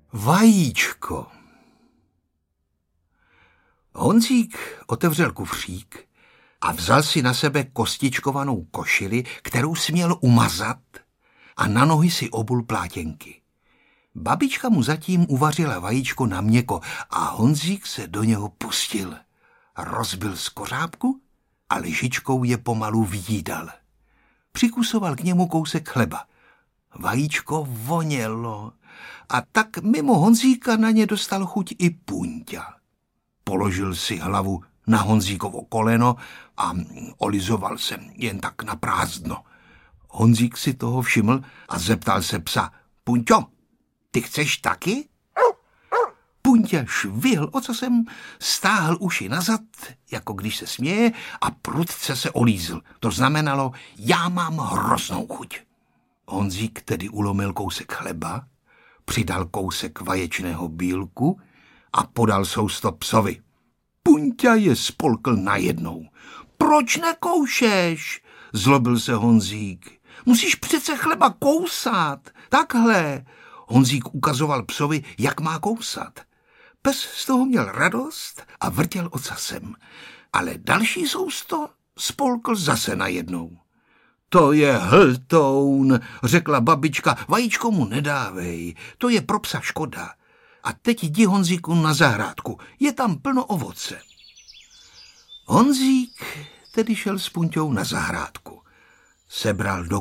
Vajíčko. Honzík otevřel kufřík a vzal si na sebe kostičkovanou košili, kterou směl umazat, a na nohy si obul plátěnky. Babička mu zatím uvařila vajíčko na měko a Honzík se do něho pustil. Rozbil skořápku a lžičkou je pomalu vyjídal. Přikusoval k němu kousek chleba. Vajíčko vonělo a tak mimo Honzíka na ně dostal chuť i Punťa. Položil si hlavu na Honzíkovo koleno a olizoval se jen tak na prázdno. Honzík si toho všiml a zeptal se psa: Punťo, ty chceš taky? Punťa švihl ocasem, stáhl uši nazad, jako když se směje, a prudce se olízl. To znamenalo: já mám hroznou chuť. Honzík tedy ulomil kousek chleba, přidal kousek vaječného bílku a podal sousto psovi. Punťa je spolkl najednou. Proč nekoušeš? Zlobil se Honzík. Musíš přece chleba kousat. Takhle. Honzík ukazoval psovi, jak má kousat. Pes z toho měl radost a vrtěl ocasem, ale další sousto spolkl zase najednou. To je hltoun, řekla babička, vajíčko mu nedávej, to je pro psa škoda. A teď jdi, Honzíku, na zahrádku, je tam plno ovoce. Honzík tedy šel s Punťou na zahrádku. Sebral do